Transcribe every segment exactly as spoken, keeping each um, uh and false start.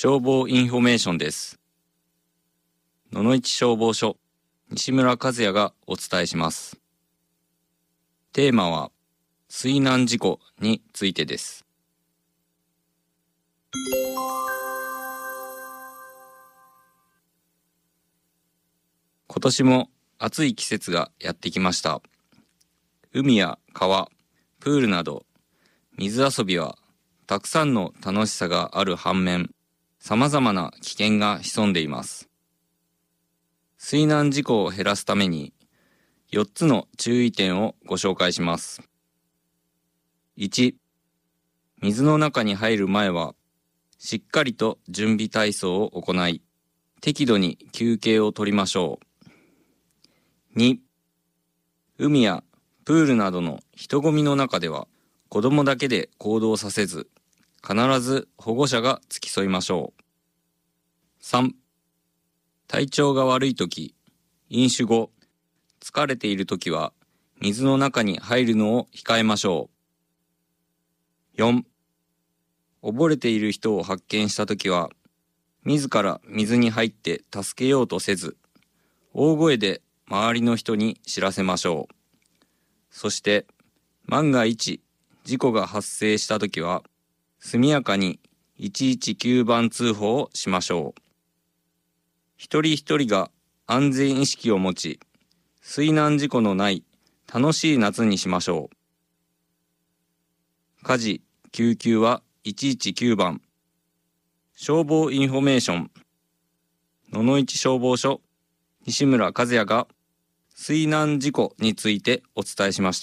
消防インフォメーションです。野々市消防署西村和也がお伝えします。テーマは水難事故についてです。今年も暑い季節がやってきました。海や川、プールなど水遊びはたくさんの楽しさがある反面、様々な危険が潜んでいます。水難事故を減らすためによっつの注意点をご紹介します。いち、水の中に入る前はしっかりと準備体操を行い、適度に休憩を取りましょう。に、海やプールなどの人混みの中では子供だけで行動させず、必ず保護者が付き添いましょう。さん、体調が悪いとき、飲酒後、疲れているときは水の中に入るのを控えましょう。よん、溺れている人を発見したときは、自ら水に入って助けようとせず、大声で周りの人に知らせましょう。そして、万が一事故が発生したときは、速やかにいちいちきゅうばん通報をしましょう。一人一人が安全意識を持ち、水難事故のない楽しい夏にしましょう。火事・救急はいちいちきゅうばん。消防インフォメーション。野々市消防署西村和也が水難事故についてお伝えしました。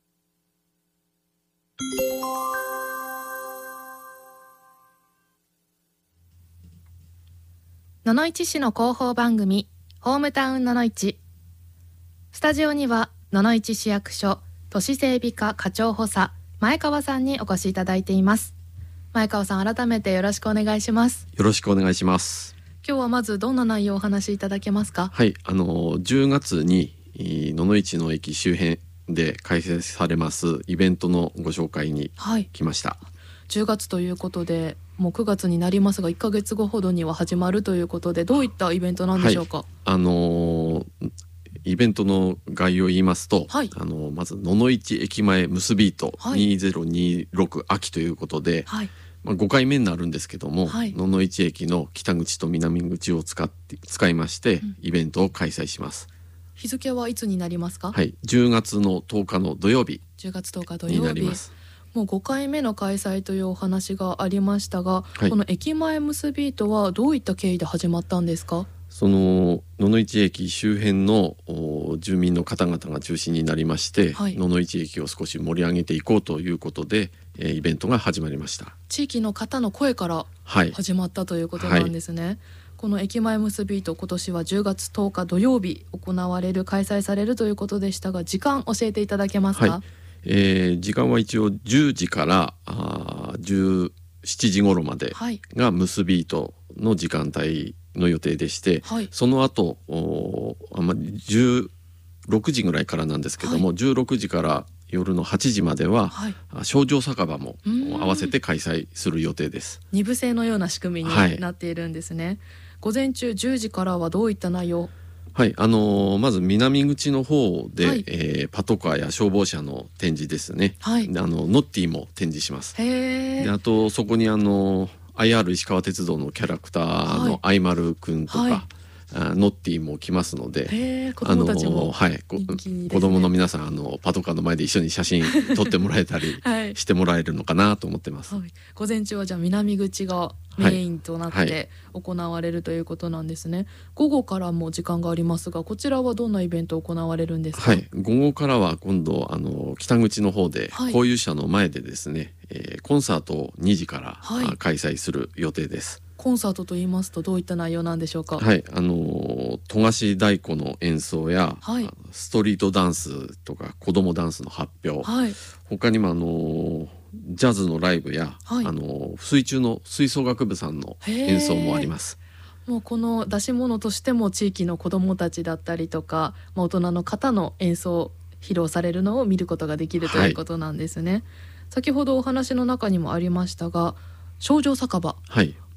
野々市市の広報番組ホームタウン野々市。スタジオには野々市市役所都市整備課課長補佐前川さんにお越しいただいています。前川さん、改めてよろしくお願いします。 よろしくお願いします。 今日はまずどんな内容をお話しいただけますか？ はい、あのじゅうがつに野々市の駅周辺で開催されますイベントのご紹介に来ました。はい、 じゅうがつということでもうくがつになりますが、いっかげつごほどには始まるということで、どういったイベントなんでしょうか？はい、 あのー、イベントの概要を言いますと、はい、あのー、まず野々市駅前結び糸にせんにじゅうろく秋ということで、はい、まあ、ごかいめになるんですけども、はい、野々市駅の北口と南口を使って使いましてイベントを開催します。うん、 日付はいつになりますか？ はい、じゅうがつのとおかの土曜日じゅうがつとおか土曜日になります。 もうごかいめの開催というお話がありましたが、はい、この駅前結び糸はどういった経緯で始まったんですか？ その野々市駅周辺の住民の方々が中心になりまして、はい、野々市駅を少し盛り上げていこうということで、えー、イベントが始まりました。 地域の方の声から始まったということなんですね。はい、この駅前結び糸、今年はじゅうがつとおか土曜日行われる開催されるということでしたが、時間教えていただけますか？ はい、えー、時間は一応じゅうじからあじゅうしちじ頃までが結び糸の時間帯の予定でして、はい、その後あまりじゅうろくじぐらいからなんですけども、はい、じゅうろくじから夜のはちじまでは、はい、少女酒場も合わせて開催する予定です。 二部制のような仕組みになっているんですね。はい、午前中じゅうじからはどういった内容？ はい、あのー、まず南口の方で、はい、えー、パトカーや消防車の展示ですね。はい、あのノッティも展示します。へー。で、あとそこにあの アイアール 石川鉄道のキャラクターのアイマルくんとか、はい、ノッティも来ますので、 へー、子供たちもはい、子供の皆さんあのパトカーの前で一緒に写真撮ってもらえたりしてもらえるのかなと思ってます。はい、 午前中はじゃあ南口がメインとなって行われるということなんですね。はいはい、午後からも時間がありますが、こちらはどんなイベント行われるんですか？ はい、午後からは今度あの北口の方で、はい、公有車の前でですね、えー、コンサートをにじから、はい、開催する予定です。 コンサートと言いますとどういった内容なんでしょうか？ はい、あの戸菓子太鼓の演奏や、はい、ストリートダンスとか子どもダンスの発表、はい、他にもあのジャズのライブや、はい、あの水中の吹奏楽部さんの演奏もあります。 もうこの出し物としても地域の子どもたちだったりとか、まあ、大人の方の演奏披露されるのを見ることができるということなんですね。はい、先ほどお話の中にもありましたが少女酒場、はい、こ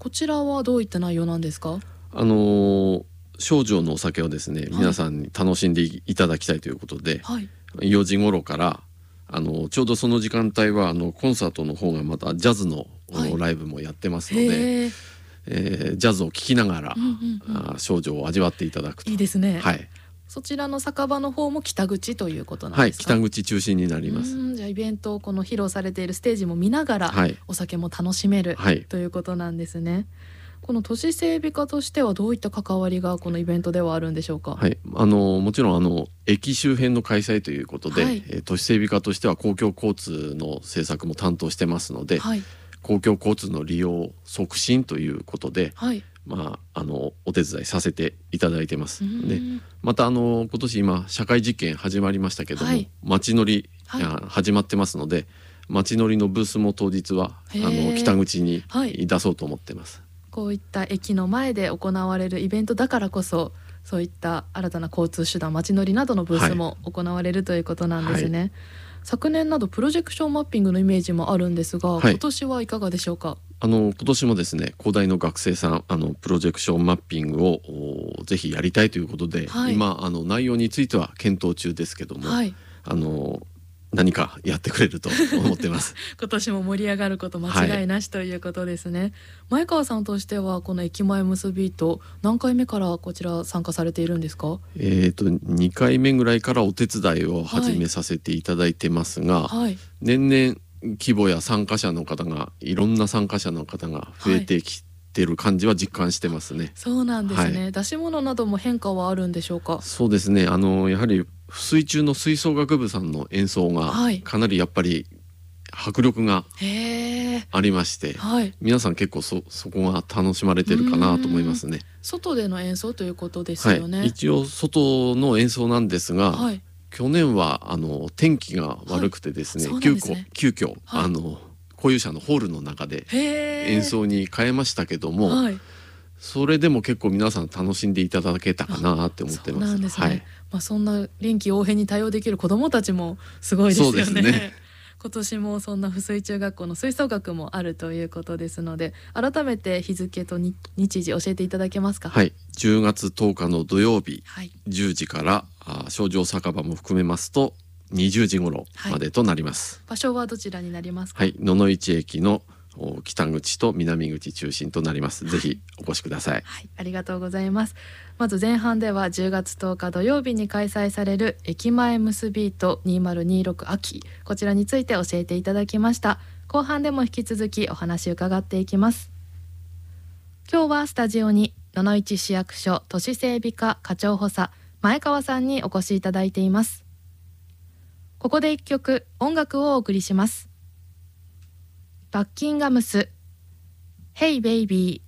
こちらはどういった内容なんですか？ あのー、少女のお酒をですね、はい、皆さんに楽しんでいただきたいということで、はい、よじ頃からあのちょうどその時間帯はあのコンサートの方がまたジャズの、はい、ライブもやってますので、えー、ジャズを聴きながら、うんうんうん、あ少女を味わっていただくと。 いいですね。 はい、 そちらの酒場の方も北口ということなんですか？ はい、北口中心になります。 うん、じゃあイベントをこの披露されているステージも見ながら、はい、お酒も楽しめる、はい、ということなんですね。この都市整備課としてはどういった関わりがこのイベントではあるんでしょうか？ はい、あのもちろんあの駅周辺の開催ということで、はい、えー、都市整備課としては公共交通の政策も担当してますので、はい、公共交通の利用促進ということで、はい、まあ、あのお手伝いさせていただいてます。でまたあの今年今社会実験始まりましたけども、はい、街乗り、はい、始まってますので、街乗りのブースも当日はあの北口に出そうと思ってます。はい、 こういった駅の前で行われるイベントだからこそ、そういった新たな交通手段、街乗りなどのブースも行われる、はい、ということなんですね。はい、昨年などプロジェクションマッピングのイメージもあるんですが、はい、今年はいかがでしょうか？ あの今年もですね、工大の学生さんあのプロジェクションマッピングをぜひやりたいということで、はい、今あの内容については検討中ですけども、はい、あの何かやってくれると思ってます今年も盛り上がること間違いなしということですね。はい、前川さんとしてはこの駅前むすびと何回目からこちら参加されているんですか？ えーとにかいめぐらいからお手伝いを始めさせていただいてますが、はい、年々規模や参加者の方がいろんな参加者の方が増えてきてる感じは実感してますね。はい、 そうなんですね。はい、出し物なども変化はあるんでしょうか？ そうですね、あのやはり水中の吹奏楽部さんの演奏がかなりやっぱり迫力がありまして、はい、皆さん結構 そ, そこが楽しまれてるかなと思いますね。 外での演奏ということですよね。 はい、一応外の演奏なんですが、はい、去年はあの天気が悪くてですね、はい、急遽、急遽、はい、あの固有者のホールの中で演奏に変えましたけども、はい、それでも結構皆さん楽しんでいただけたかなって思ってます。そうなんですね。はい、まあ、 そんな臨機応変に対応できる子どもたちもすごいですよね。そうですね。今年もそんな付水中学校の吹奏楽もあるということですので、改めて日付と日時教えていただけますか？ はい、じゅうがつとおかの土曜日、はい、じゅうじから少女酒場も含めますとにじゅうじ頃までとなります。 はい、場所はどちらになりますか？ はい、野々市駅の北口と南口中心となります。ぜひお越しください。 はい、ありがとうございます。まず前半ではじゅうがつとおか土曜日に開催される駅前むすビートにせんにじゅうろく秋、こちらについて教えていただきました。後半でも引き続きお話伺っていきます。今日はスタジオに野々市市役所都市整備課課長補佐前川さんにお越しいただいています。ここで一曲音楽をお送りします。バッキンガムス Hey Baby